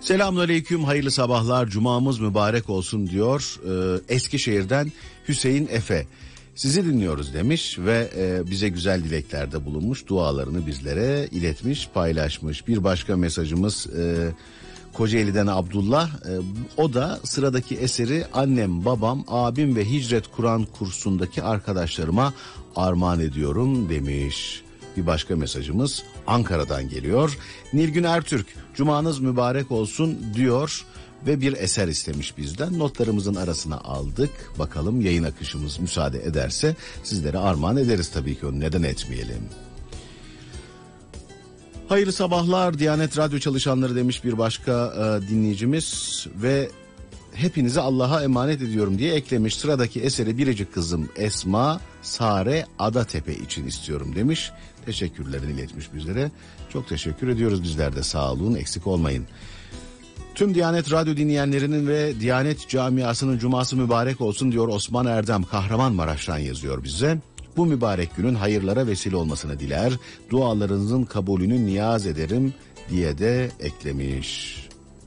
Selamünaleyküm, hayırlı sabahlar, cumamız mübarek olsun diyor Eskişehir'den Hüseyin Efe. Sizi dinliyoruz demiş ve bize güzel dileklerde bulunmuş, dualarını bizlere iletmiş, paylaşmış. Bir başka mesajımız Kocaeli'den Abdullah, o da sıradaki eseri annem, babam, abim ve Hicret Kur'an kursundaki arkadaşlarıma armağan ediyorum demiş. Bir başka mesajımız Ankara'dan geliyor. Nilgün Ertürk, cumanız mübarek olsun diyor ve bir eser istemiş bizden. Notlarımızın arasına aldık. Bakalım yayın akışımız müsaade ederse sizlere armağan ederiz tabii ki, onu neden etmeyelim. Hayırlı sabahlar Diyanet Radyo çalışanları demiş bir başka dinleyicimiz ve hepinizi Allah'a emanet ediyorum diye eklemiş. Sıradaki eseri biricik kızım Esma Sare Adatepe için istiyorum demiş. Teşekkürlerini iletmiş bizlere. Çok teşekkür ediyoruz, bizler de sağ olun, eksik olmayın. Tüm Diyanet Radyo dinleyenlerinin ve Diyanet camiasının cuması mübarek olsun diyor Osman Erdem, Kahramanmaraş'tan yazıyor bize. Bu mübarek günün hayırlara vesile olmasını diler, dualarınızın kabulünü niyaz ederim diye de eklemiş.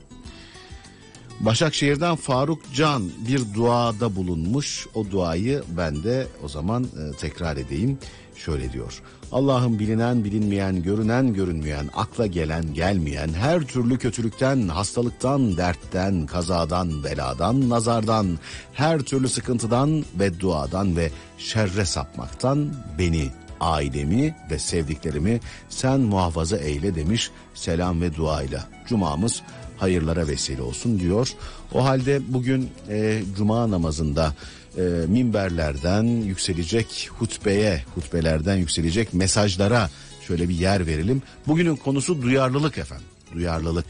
Başakşehir'den Faruk Can bir duada bulunmuş. O duayı ben de o zaman tekrar edeyim. Şöyle diyor: Allah'ım bilinen, bilinmeyen, görünen, görünmeyen, akla gelen, gelmeyen, her türlü kötülükten, hastalıktan, dertten, kazadan, beladan, nazardan, her türlü sıkıntıdan, bedduadan ve şerre sapmaktan beni, ailemi ve sevdiklerimi sen muhafaza eyle demiş, selam ve duayla. Cumamız hayırlara vesile olsun diyor. O halde bugün cuma namazında minberlerden yükselecek hutbelerden yükselecek mesajlara şöyle bir yer verelim. Bugünün konusu duyarlılık efendim. Duyarlılık.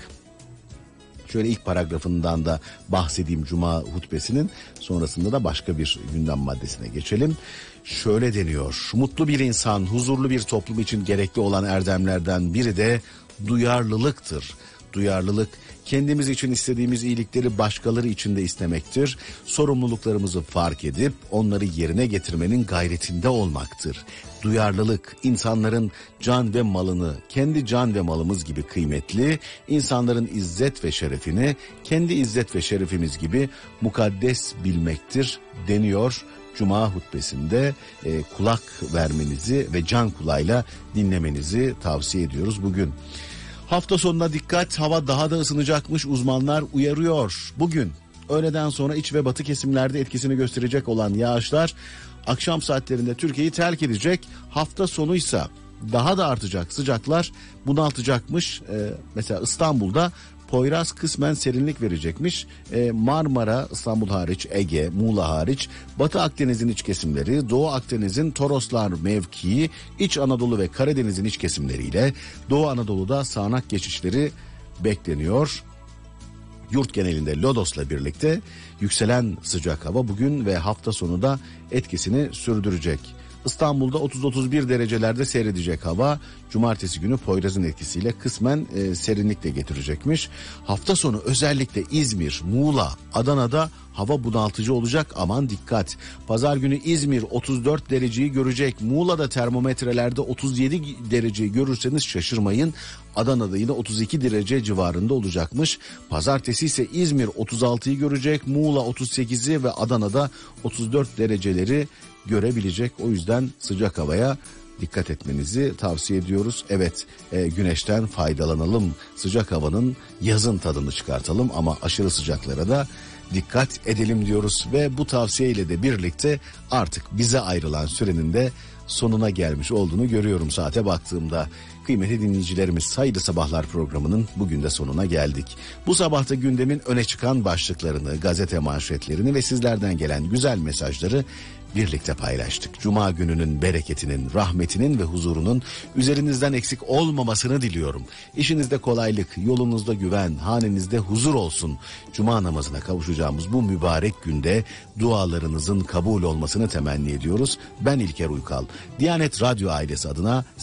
Şöyle ilk paragrafından da bahsedeyim cuma hutbesinin, sonrasında da başka bir gündem maddesine geçelim. Şöyle deniyor: mutlu bir insan, huzurlu bir toplum için gerekli olan erdemlerden biri de duyarlılıktır. Duyarlılık, kendimiz için istediğimiz iyilikleri başkaları için de istemektir. Sorumluluklarımızı fark edip onları yerine getirmenin gayretinde olmaktır. Duyarlılık, insanların can ve malını kendi can ve malımız gibi kıymetli, insanların izzet ve şerefini kendi izzet ve şerefimiz gibi mukaddes bilmektir deniyor. Cuma hutbesinde kulak vermenizi ve can kulağıyla dinlemenizi tavsiye ediyoruz bugün. Hafta sonuna dikkat, hava daha da ısınacakmış, uzmanlar uyarıyor. Bugün öğleden sonra iç ve batı kesimlerde etkisini gösterecek olan yağışlar akşam saatlerinde Türkiye'yi terk edecek. Hafta sonuysa daha da artacak sıcaklar, bunaltacakmış. Mesela İstanbul'da Poyraz kısmen serinlik verecekmiş. Marmara, İstanbul hariç, Ege, Muğla hariç, Batı Akdeniz'in iç kesimleri, Doğu Akdeniz'in Toroslar mevkii, İç Anadolu ve Karadeniz'in iç kesimleriyle Doğu Anadolu'da sağanak geçişleri bekleniyor. Yurt genelinde Lodos'la birlikte yükselen sıcak hava bugün ve hafta sonu da etkisini sürdürecek. İstanbul'da 30-31 derecelerde seyredecek hava. Cumartesi günü Poyraz'ın etkisiyle kısmen serinlik de getirecekmiş. Hafta sonu özellikle İzmir, Muğla, Adana'da hava bunaltıcı olacak, aman dikkat. Pazar günü İzmir 34 dereceyi görecek. Muğla'da termometrelerde 37 dereceyi görürseniz şaşırmayın. Adana'da yine 32 derece civarında olacakmış. Pazartesi ise İzmir 36'yı görecek. Muğla 38'i ve Adana'da 34 dereceleri görebilecek. O yüzden sıcak havaya dikkat etmenizi tavsiye ediyoruz. Evet, güneşten faydalanalım. Sıcak havanın yazın tadını çıkartalım ama aşırı sıcaklara da dikkat edelim diyoruz. Ve bu tavsiyeyle de birlikte artık bize ayrılan sürenin de sonuna gelmiş olduğunu görüyorum saate baktığımda. Kıymetli dinleyicilerimiz, Hayırlı Sabahlar programının bugün de sonuna geldik. Bu sabahta gündemin öne çıkan başlıklarını, gazete manşetlerini ve sizlerden gelen güzel mesajları birlikte paylaştık. Cuma gününün bereketinin, rahmetinin ve huzurunun üzerinizden eksik olmamasını diliyorum. İşinizde kolaylık, yolunuzda güven, hanenizde huzur olsun. Cuma namazına kavuşacağımız bu mübarek günde dualarınızın kabul olmasını temenni ediyoruz. Ben İlker Uykal, Diyanet Radyo ailesi adına